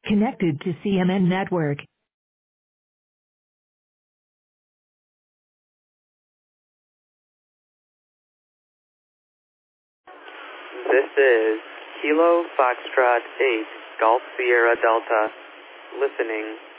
Connected to CMN network. This is Kilo Foxtrot 8, Golf Sierra Delta, listening